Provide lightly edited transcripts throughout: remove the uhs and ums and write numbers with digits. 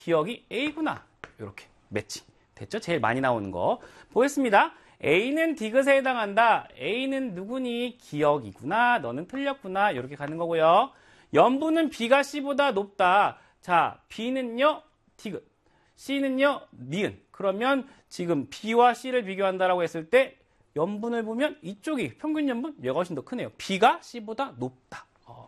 기억이 A구나. 이렇게 매치. 됐죠? 제일 많이 나오는 거. 보겠습니다. A는 디귿에 해당한다. A는 누구니? 기억이구나. 너는 틀렸구나. 이렇게 가는 거고요. 염분은 B가 C보다 높다. 자, B는요, 디귿. C는요, 니은. 그러면 지금 B와 C를 비교한다라고 했을 때 염분을 보면 이쪽이 평균 염분 얘가 훨씬 더 크네요. B가 C보다 높다.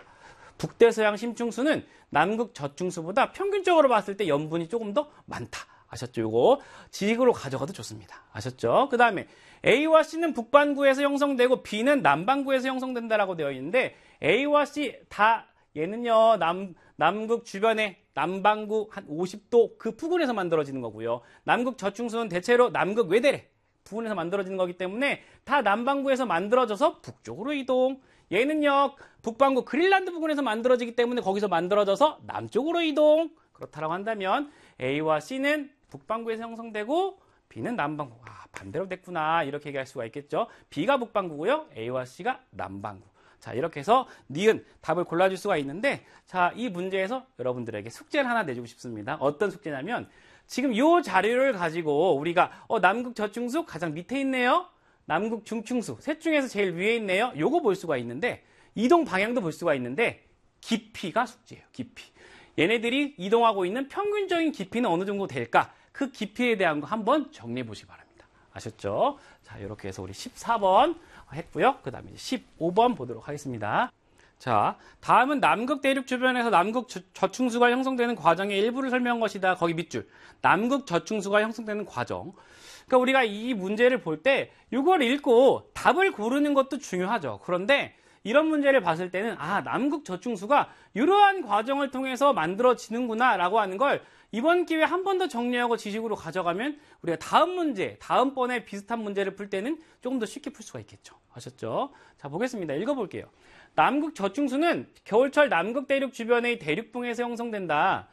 북대서양 심층수는 남극 저층수보다 평균적으로 봤을 때 염분이 조금 더 많다. 아셨죠? 요거 지식으로 가져가도 좋습니다. 아셨죠? 그 다음에 A와 C는 북반구에서 형성되고 B는 남반구에서 형성된다라고 되어 있는데 A와 C 다 얘는요 남극 주변에 남반구 한 50도 그 부근에서 만들어지는 거고요. 남극 저층수는 대체로 남극 외대래 부근에서 만들어지는 거기 때문에 다 남반구에서 만들어져서 북쪽으로 이동. 얘는요 북반구 그린란드 부근에서 만들어지기 때문에 거기서 만들어져서 남쪽으로 이동. 그렇다라고 한다면 A와 C는 북반구에서 형성되고 B는 남반구. 아, 반대로 됐구나. 이렇게 얘기할 수가 있겠죠. B가 북반구고요. A와 C가 남반구. 자, 이렇게 해서 니은 답을 골라줄 수가 있는데 자, 이 문제에서 여러분들에게 숙제를 하나 내주고 싶습니다. 어떤 숙제냐면 지금 이 자료를 가지고 우리가 남극 저층수 가장 밑에 있네요. 남극 중층수 셋 중에서 제일 위에 있네요. 요거 볼 수가 있는데 이동 방향도 볼 수가 있는데 깊이가 숙제예요. 깊이. 얘네들이 이동하고 있는 평균적인 깊이는 어느 정도 될까? 그 깊이에 대한 거 한번 정리해 보시기 바랍니다. 아셨죠? 자, 이렇게 해서 우리 14번 했고요. 그 다음에 15번 보도록 하겠습니다. 자, 다음은 남극 대륙 주변에서 남극 저층수가 형성되는 과정의 일부를 설명한 것이다. 거기 밑줄. 남극 저층수가 형성되는 과정. 그러니까 우리가 이 문제를 볼 때 이걸 읽고 답을 고르는 것도 중요하죠. 그런데 이런 문제를 봤을 때는 남극 저층수가 이러한 과정을 통해서 만들어지는구나 라고 하는 걸 이번 기회에 한 번 더 정리하고 지식으로 가져가면 우리가 다음 문제, 다음번에 비슷한 문제를 풀 때는 조금 더 쉽게 풀 수가 있겠죠. 아셨죠? 자, 보겠습니다. 읽어볼게요. 남극 저층수는 겨울철 남극 대륙 주변의 대륙붕에서 형성된다.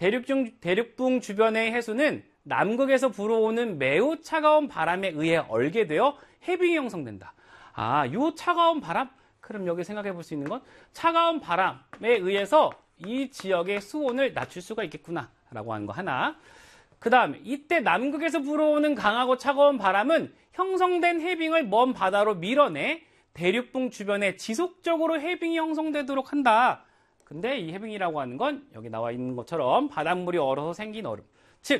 대륙붕 주변의 해수는 남극에서 불어오는 매우 차가운 바람에 의해 얼게 되어 해빙이 형성된다. 요 차가운 바람? 그럼 여기 생각해 볼 수 있는 건 차가운 바람에 의해서 이 지역의 수온을 낮출 수가 있겠구나 라고 하는 거 하나. 그 다음에 이때 남극에서 불어오는 강하고 차가운 바람은 형성된 해빙을 먼 바다로 밀어내 대륙붕 주변에 지속적으로 해빙이 형성되도록 한다. 근데 이 해빙이라고 하는 건 여기 나와 있는 것처럼 바닷물이 얼어서 생긴 얼음. 즉,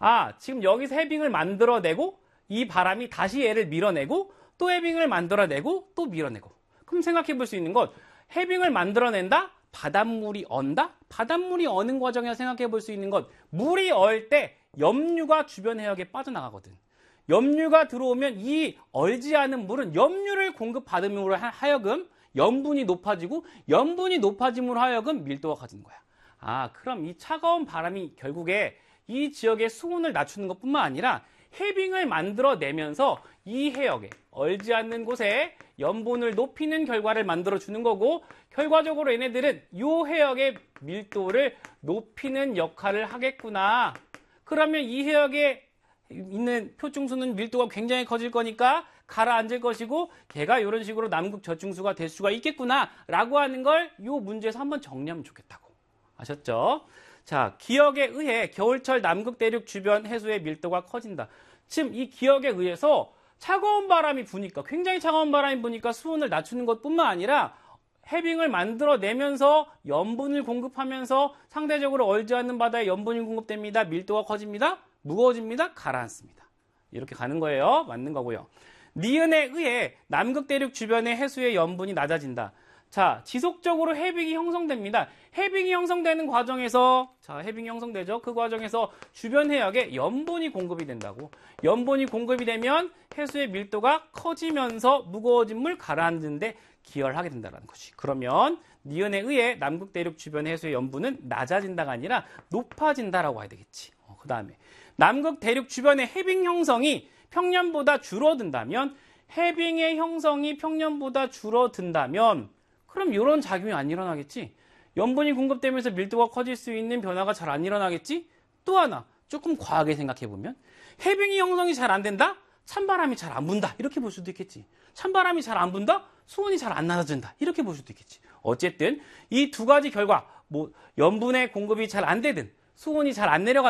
지금 여기서 해빙을 만들어내고 이 바람이 다시 얘를 밀어내고 또 해빙을 만들어내고 또 밀어내고. 그럼 생각해 볼 수 있는 건 해빙을 만들어낸다? 바닷물이 언다? 바닷물이 어는 과정에서 생각해 볼 수 있는 건 물이 얼 때 염류가 주변 해역에 빠져나가거든. 염류가 들어오면 이 얼지 않은 물은 염류를 공급받음으로 하여금 염분이 높아지고 염분이 높아짐으로 하여금 밀도가 커지는 거야. 그럼 이 차가운 바람이 결국에 이 지역의 수온을 낮추는 것뿐만 아니라 해빙을 만들어내면서 이 해역에 얼지 않는 곳에 염분을 높이는 결과를 만들어주는 거고 결과적으로 얘네들은 이 해역의 밀도를 높이는 역할을 하겠구나. 그러면 이 해역에 있는 표층수는 밀도가 굉장히 커질 거니까 가라앉을 것이고 걔가 이런 식으로 남극 저층수가 될 수가 있겠구나 라고 하는 걸 이 문제에서 한번 정리하면 좋겠다고. 아셨죠? 자, 기역에 의해 겨울철 남극 대륙 주변 해수의 밀도가 커진다. 지금 이 기역에 의해서 차가운 바람이 부니까 굉장히 차가운 바람이 부니까 수온을 낮추는 것뿐만 아니라 해빙을 만들어내면서 염분을 공급하면서 상대적으로 얼지 않는 바다에 염분이 공급됩니다. 밀도가 커집니다. 무거워집니다. 가라앉습니다. 이렇게 가는 거예요. 맞는 거고요. 니은에 의해 남극 대륙 주변의 해수의 염분이 낮아진다. 자, 지속적으로 해빙이 형성됩니다. 해빙이 형성되는 과정에서 해빙이 형성되죠. 그 과정에서 주변 해역에 염분이 공급이 된다고. 염분이 공급이 되면 해수의 밀도가 커지면서 무거워진 물 가라앉는데 기여를 하게 된다는 것이. 그러면 니은에 의해 남극 대륙 주변 해수의 염분은 낮아진다가 아니라 높아진다라고 해야 되겠지. 그 다음에 남극 대륙 주변의 해빙 형성이 평년보다 줄어든다면 해빙의 형성이 평년보다 줄어든다면 그럼 이런 작용이 안 일어나겠지. 염분이 공급되면서 밀도가 커질 수 있는 변화가 잘 안 일어나겠지. 또 하나 조금 과하게 생각해보면 해빙이 형성이 잘 안 된다? 찬바람이 잘 안 분다. 이렇게 볼 수도 있겠지. 찬바람이 잘 안 분다? 수온이 잘 안 낮아진다. 이렇게 볼 수도 있겠지. 어쨌든 이 두 가지 결과 염분의 공급이 잘 안 되든 수온이 잘 안 내려가